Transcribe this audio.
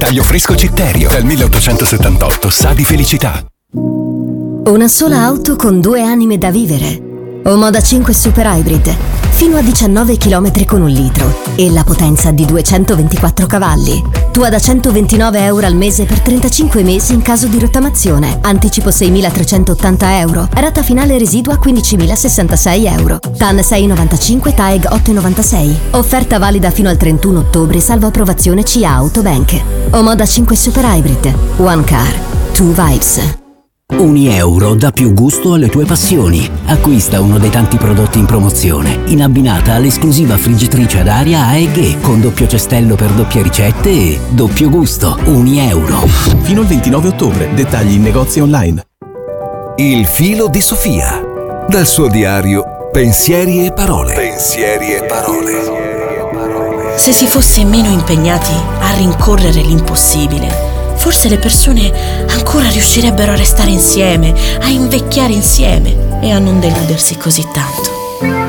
Taglio fresco Citterio, dal 1878, sa di felicità. Una sola auto con 2 anime da vivere. Omoda 5 Super Hybrid, fino a 19 km con 1 litro e la potenza di 224 cavalli. Tua da €129 al mese per 35 mesi in caso di rottamazione. Anticipo €6.380. Rata finale residua €15.066. TAN 6,95, TAEG 8,96. Offerta valida fino al 31 ottobre, salvo approvazione CA Autobank. Omoda 5 Super Hybrid. One car, two vibes. €1 dà più gusto alle tue passioni. Acquista uno dei tanti prodotti in promozione, in abbinata all'esclusiva friggitrice ad aria AEG con doppio cestello per doppie ricette e doppio gusto. €1. Fino al 29 ottobre. Dettagli in negozi online. Il filo di Sofia. Dal suo diario Pensieri e parole. Pensieri e parole. Se si fosse meno impegnati a rincorrere l'impossibile, forse le persone ancora riuscirebbero a restare insieme, a invecchiare insieme e a non deludersi così tanto.